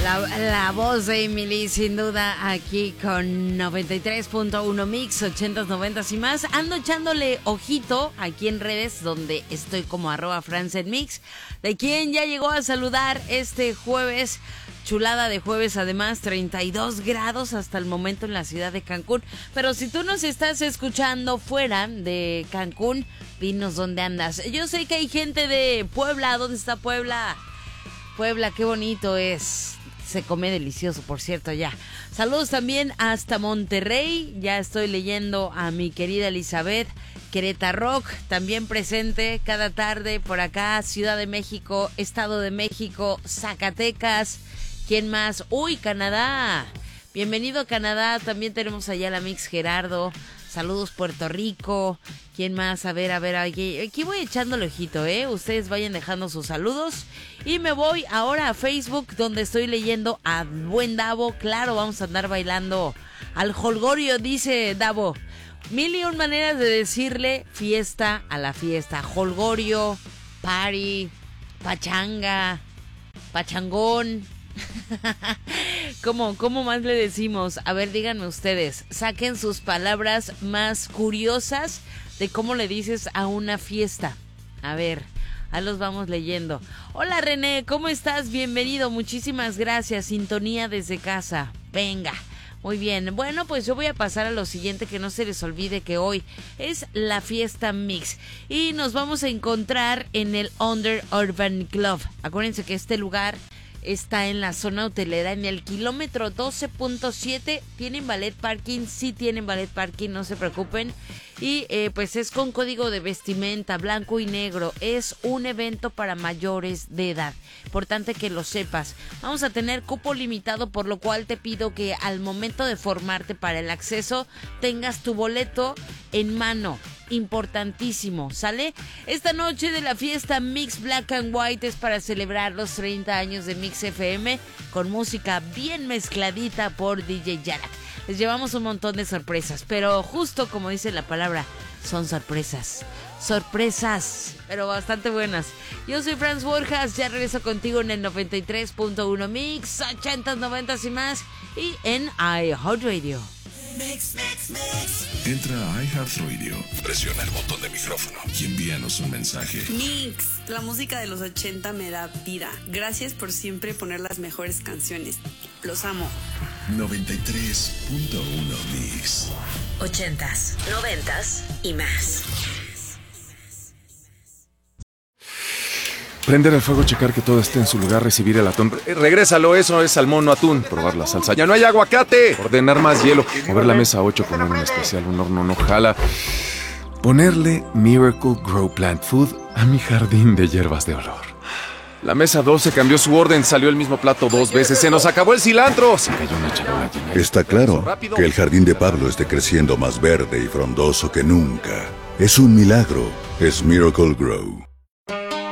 La voz de Emily, sin duda, aquí con 93.1 Mix, 80s, 90s y más. Ando echándole ojito aquí en redes, donde estoy como @FranceNMix, de quien ya llegó a saludar este jueves. Chulada de jueves, además, 32 grados hasta el momento en la ciudad de Cancún. Pero si tú nos estás escuchando fuera de Cancún, dinos dónde andas. Yo sé que hay gente de Puebla. ¿Dónde está Puebla? Puebla, qué bonito es. Se come delicioso, por cierto, ya. Saludos también hasta Monterrey. Ya estoy leyendo a mi querida Elizabeth. Querétaro Rock, también presente cada tarde por acá. Ciudad de México, Estado de México, Zacatecas. ¿Quién más? ¡Uy, Canadá! Bienvenido a Canadá. También tenemos allá la Mix Gerardo. Saludos Puerto Rico. ¿Quién más? A ver, aquí voy echándole ojito, Ustedes vayan dejando sus saludos. Y me voy ahora a Facebook, donde estoy leyendo a buen Davo. Claro, vamos a andar bailando al jolgorio, dice Davo. 1001 maneras de decirle fiesta a la fiesta. Jolgorio, pachanga, pachangón. ¿Cómo más le decimos? A ver, díganme ustedes. Saquen sus palabras más curiosas de cómo le dices a una fiesta. A ver, ahí los vamos leyendo. Hola René, ¿cómo estás? Bienvenido, muchísimas gracias. Sintonía desde casa. Venga, muy bien. Bueno, pues yo voy a pasar a lo siguiente, que no se les olvide que hoy es la fiesta Mix. Y nos vamos a encontrar en el Under Urban Club. Acuérdense que este lugar está en la zona hotelera, en el kilómetro 12.7. ¿Tienen ballet parking? Sí tienen ballet parking, no se preocupen. Y pues es con código de vestimenta blanco y negro. Es un evento para mayores de edad. Importante que lo sepas. Vamos a tener cupo limitado, por lo cual te pido que al momento de formarte para el acceso tengas tu boleto en mano. Importantísimo, ¿sale? Esta noche de la fiesta Mix Black and White es para celebrar los 30 años de Mix FM, con música bien mezcladita por DJ Yarak. Les llevamos un montón de sorpresas, pero justo como dice la palabra, son sorpresas, pero bastante buenas. Yo soy Franz Borjas, ya regreso contigo en el 93.1 Mix, 80s, 90s y más, y en iHeartRadio. Mix. Entra a iHeartRadio, presiona el botón de micrófono y envíanos un mensaje. Mix, la música de los 80 me da vida. Gracias por siempre poner las mejores canciones. Los amo. 93.1 Mix. 80s, 90s y más. Prender el fuego, checar que todo esté en su lugar, recibir el atún. Regrésalo, eso es salmón, no atún. Probar la salsa. ¡Ya no hay aguacate! Ordenar más hielo. Mover la mesa 8 con un especial, un horno no jala. Ponerle Miracle Grow Plant Food a mi jardín de hierbas de olor. La mesa 12 cambió su orden, salió el mismo plato 2 veces. ¡Se nos acabó el cilantro! Se cayó una charola llena. Está claro que el jardín de Pablo esté creciendo más verde y frondoso que nunca. Es un milagro. Es Miracle Grow.